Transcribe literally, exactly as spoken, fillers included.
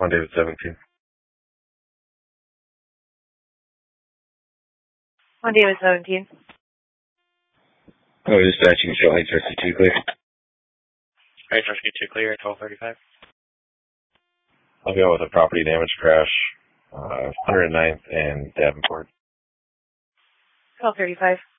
on David seventeen. On David seventeen. Oh, dispatching show Heights Rescue two clear. Heights Rescue two clear, twelve thirty-five. I'll go with a property damage crash, uh, one hundred ninth and Davenport. twelve thirty-five.